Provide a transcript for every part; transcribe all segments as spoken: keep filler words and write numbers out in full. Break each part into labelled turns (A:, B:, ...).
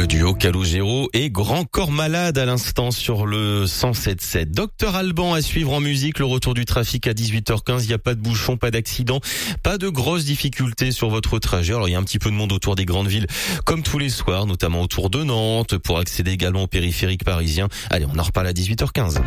A: Le duo Calogero et Grand Corps Malade à l'instant sur le cent sept sept. Docteur Alban à suivre en musique, le retour du trafic à dix-huit heures quinze. Il n'y a pas de bouchon, pas d'accident, pas de grosses difficultés sur votre trajet. Alors il y a un petit peu de monde autour des grandes villes comme tous les soirs, notamment autour de Nantes pour accéder également au périphérique parisien. Allez, on en reparle à dix-huit heures quinze.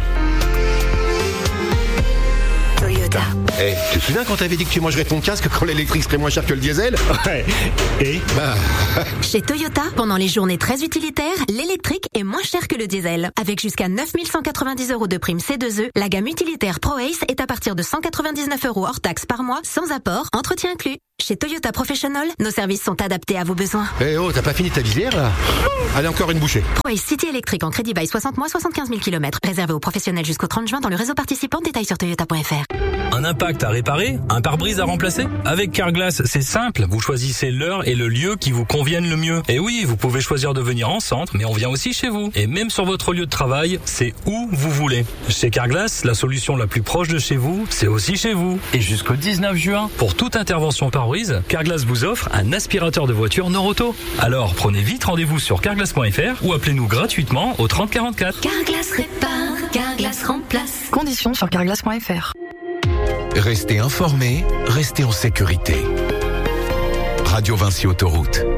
B: Toyota. Eh, hey, tu te souviens quand t'avais dit que tu mangerais ton casque quand l'électrique serait moins cher que le diesel?
C: Ouais. Et
B: bah...
D: Chez Toyota, pendant les journées très utilitaires, l'électrique est moins cher que le diesel. Avec jusqu'à neuf mille cent quatre-vingt-dix euros de prime C deux E, la gamme utilitaire ProAce est à partir de cent quatre-vingt-dix-neuf euros hors taxe par mois, sans apport, entretien inclus. Chez Toyota Professional, nos services sont adaptés à vos besoins.
B: Eh oh, t'as pas fini ta visière là? Allez, encore une bouchée.
D: ProAce City électrique en crédit bail soixante mois, soixante-quinze mille kilomètres. Réservé aux professionnels jusqu'au trente juin dans le réseau participant. Détails sur toyota point f r.
E: Un impact à réparer? Un pare-brise à remplacer? Avec Carglass, c'est simple. Vous choisissez l'heure et le lieu qui vous conviennent le mieux. Et oui, vous pouvez choisir de venir en centre, mais on vient aussi chez vous. Et même sur votre lieu de travail, c'est où vous voulez. Chez Carglass, la solution la plus proche de chez vous, c'est aussi chez vous. Et jusqu'au dix-neuf juin, pour toute intervention pare-brise, Carglass vous offre un aspirateur de voiture Noroto. Alors, prenez vite rendez-vous sur carglass point f r ou appelez-nous gratuitement au trente quarante-quatre.
F: Carglass répare, Carglass remplace.
G: Conditions sur carglass point f r.
H: Restez informés, restez en sécurité. Radio Vinci Autoroute.